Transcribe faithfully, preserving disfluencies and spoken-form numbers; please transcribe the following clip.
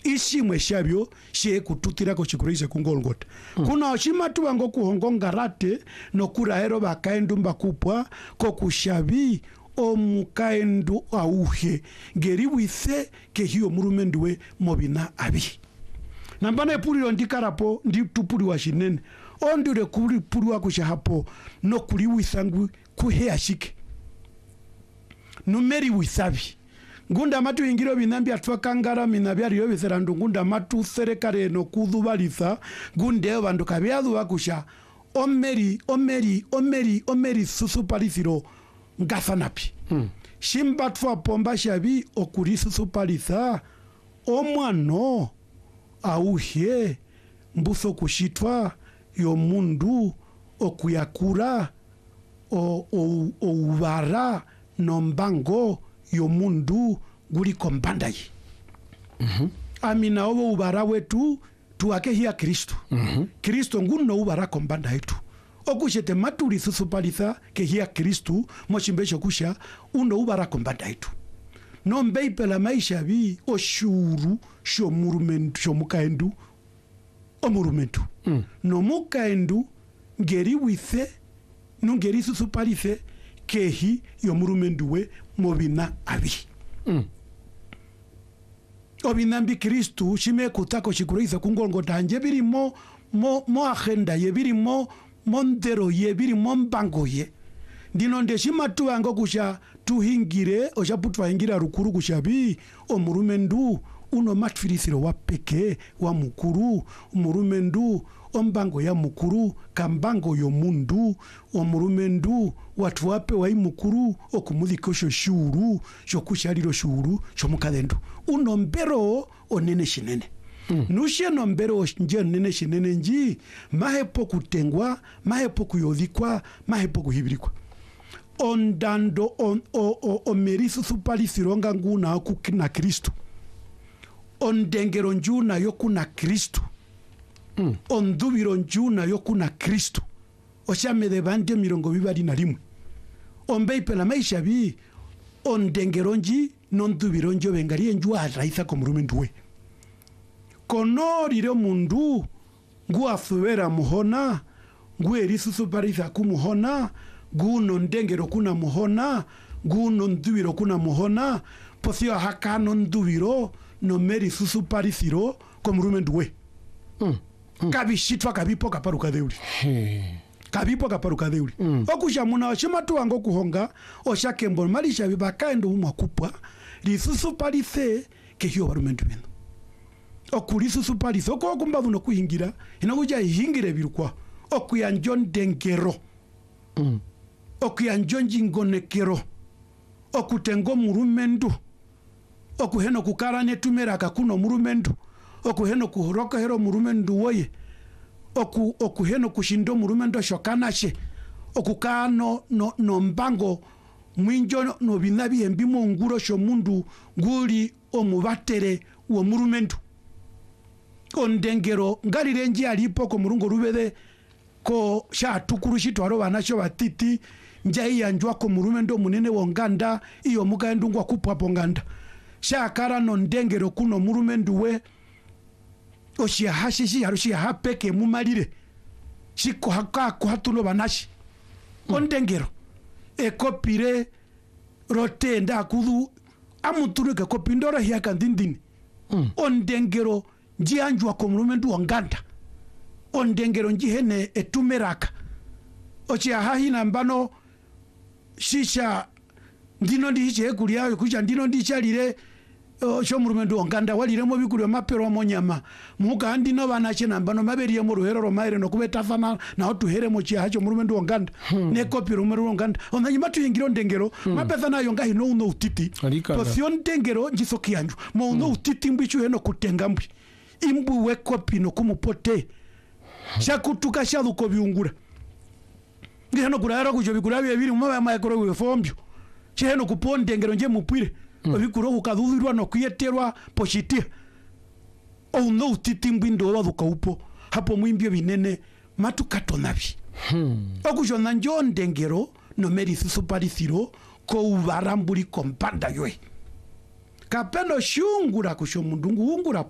ishimwe shabyo she kututira ko chikurise kungolgota mm. kuna oshimatu wango kuhongonga rate no kurahero bakaendu mbakupwa ko kushabi omukaendu auhe ngeri withe ke hiyo murumenduwe mobina abi nambana epuliro ndikarapo ndi tupuri wa shinene ondure kuri puri wa kushahapo no kuri wisangu kuhe ashike numeri wisabi ngunda matu ingiro binambi atwa kangara minabyari yo biserandu ngunda matu serekare no kudubaliza gunde bandu kabyadu bakusha omeri omeri omeri omeri susu parisiro ngafanapi hmm. shimbatwa pomba shabi okuri susu parisa omwano auhe mbuso kushitwa yo mundu okuyakura o o ovara nombango yo mundu guri kombandayi mhm mm amina obo ubara wetu tuake hiya Kristo mhm mm Kristo nguno ubara kombanda yetu okushete maturi susupaliza ke hiya Kristo mochimbesho kusha uno ubara kombanda yetu no mbeipela maisha bi oshuru sho murumentu sho mukaendu omurumentu mm. no mukaendu ngeri withe nungeri susupalize kehi yo murumenduwe mobina abi mm. obinambi Kristu shime kutako shikureiza kungolgo tanje birimo mo mo agenda ye birimo mondero ye birimo mbango ye ndino ndeshima tuwango kusha tuhingire osha putwa hingira rukuru kushabi omurumendu uno matfirisiro wa peke wa mukuru umurumendu ombango ya mukuru kambango yo mundu omurumendu watu wape wa mukuru okumudhikosho shuru shokushariro shuru shomukadendu uno mbero onene shinene mm. nushe no mbero nje nene shinene nji mahepo kutengwa mahepo kuyodhikwa mahepo kuhibirikwa ondando on o o, o merisu supalisironga nguna kukina Kristo ondengero njuna yokuna Kristo mm. ondubiro njuna yokuna Kristo oshame de bande mirongo bibari na rimwe ombeipela maisha bi ondengero nji nondubiro njo bengari njwa raisa ko murumenduwe konorire mundu nguafubera muhona nguerisusu parisa kumuhona guno ndengero kuna muhona guno ndubiro kuna muhona posio hakano ndubiro no meri susu parisiro ko murumenduwe mm. mm. kabishitwa kabipo kaparuka deuri hmm. kabipo kaparuka deuri mm. okusha muna oshima tuwango kuhonga oshakembo malisha bibakaendo umwakupwa lisusu parise ke hiyo barumendu bino okulisusu parise oko kumba buno kuhingira inakuja ihingire birukwa okuyanjo ndengero mm. okuyanjo njingonekero okutengo murumendu okuheno kukarane tumera kakuno murumendu okuheno kuhoroka hero murumendu woye oku okuheno kushindo murumendu shokanashe okukano no no mbango mwinjo no binabi embimo nguro sho mundu nguri omubatere wo murumendu ondengero ngalire nji alipo ko murungo rubede ko sha tukuru shitwaro banasho batiti njai yanjwa ko murumendo munene wonganda iyo mukaendu ngwa kupwa ponganda shakara no ndengero kuno murumendu we oshia hashishi harushia hapeke mumalire shiko haka ko hatulo banashi mm. ondengero ekopire rotenda kudu amuturuke kopindoro hiaka ndindini mm. ondengero njianjwa ko murumendu wonganda ondengero njihene etumeraka oshia hahina mbano shisha ndino ndiche kuliayo kuja ndino ndichalire sho murumendu onganda walire mo bikuru mapero monyama muka ndino banache nambano maberiye mu ruhero romaire no kubetafana na otuhere mo chi hacho murumendu onganda hmm. ne kopiro mu onganda onanyi matu yingiro ndengero hmm. mapeza nayo ngahi no uno utiti position ndengero njisokianju mo uno hmm. utiti mbichu heno kutenga mbi imbu we kopino kumupote shakutuka shaluko biungura ngihano kurara kujo bikura bibiri mu mama yakoro we fombyo cheno kuponde ngero nje mupwire mm. obikuro kukadhulirwa no kuyeterwa poshitia o no titimbwindo baduka upo hapo mwimbyo binene matukato hmm. okujona njo ndengero no merisi suparisiro ko ubaramburi kompanda yoe kapeno shungura kusho mundungu ungura